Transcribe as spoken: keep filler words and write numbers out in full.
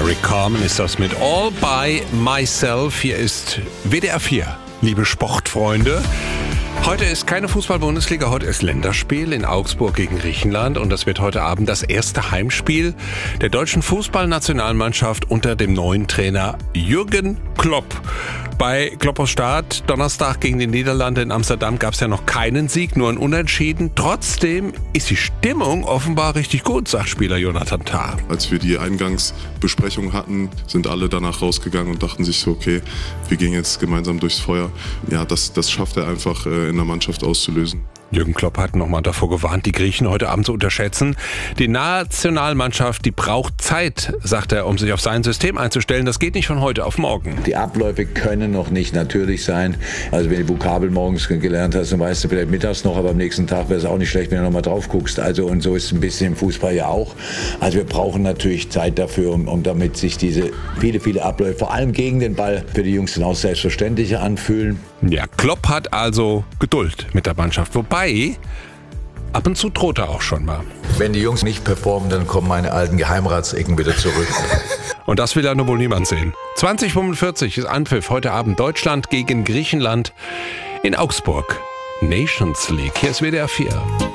Eric Carmen ist das mit All by Myself. Hier ist W D R vier, liebe Sportfreunde. Heute ist keine Fußball-Bundesliga, heute ist Länderspiel in Augsburg gegen Griechenland und das wird heute Abend das erste Heimspiel der deutschen Fußballnationalmannschaft unter dem neuen Trainer Jürgen Klopp. Bei Kloppers Start Donnerstag gegen die Niederlande in Amsterdam gab es ja noch keinen Sieg, nur ein Unentschieden. Trotzdem ist die Stimmung offenbar richtig gut, sagt Spieler Jonathan Tah. Als wir die Eingangsbesprechung hatten, sind alle danach rausgegangen und dachten sich so, okay, wir gehen jetzt gemeinsam durchs Feuer. Ja, das, das schafft er einfach in der Mannschaft auszulösen. Jürgen Klopp hat nochmal davor gewarnt, die Griechen heute Abend zu unterschätzen. Die Nationalmannschaft, die braucht Zeit, sagt er, um sich auf sein System einzustellen. Das geht nicht von heute auf morgen. Die Abläufe können noch nicht natürlich sein. Also wenn du Vokabel morgens gelernt hast, dann weißt du vielleicht mittags noch, aber am nächsten Tag wäre es auch nicht schlecht, wenn du nochmal drauf guckst. Also und so ist es ein bisschen im Fußball ja auch. Also wir brauchen natürlich Zeit dafür, um, um damit sich diese viele, viele Abläufe, vor allem gegen den Ball, für die Jungs dann auch selbstverständlicher anfühlen. Ja, Klopp hat also Geduld mit der Mannschaft. Wobei, ab und zu droht er auch schon mal. Wenn die Jungs nicht performen, dann kommen meine alten Geheimratsecken wieder zurück. Und das will ja nur wohl niemand sehen. zwanzig Uhr fünfundvierzig ist Anpfiff. Heute Abend Deutschland gegen Griechenland in Augsburg. Nations League. Hier ist W D R vier.